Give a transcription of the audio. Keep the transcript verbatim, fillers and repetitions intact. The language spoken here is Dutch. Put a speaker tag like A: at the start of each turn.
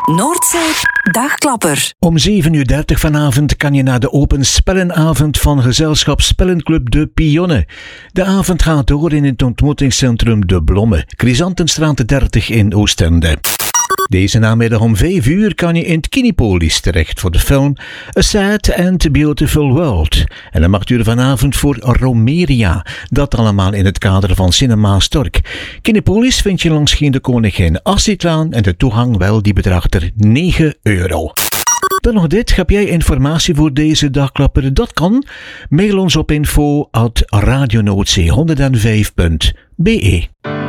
A: Noordzee Dagklapper.
B: Om zeven uur dertig vanavond kan je naar de open spellenavond van gezelschap Spellenclub De Pionne. De avond gaat door in het ontmoetingscentrum De Blomme, Chrysantenstraat dertig in Oostende. Deze namiddag om vijf uur kan je in het Kinepolis terecht voor de film A Sad and Beautiful World. En om acht uur vanavond voor Romeria. Dat allemaal in het kader van Cinema Stork. Kinepolis vind je langs Geen de Koningin Assitlaan en de toegang wel die bedraagt er negen euro. Dan nog dit, heb jij informatie voor deze dagklapper? Dat kan. Mail ons op info at radionoordzee honderdvijf punt be.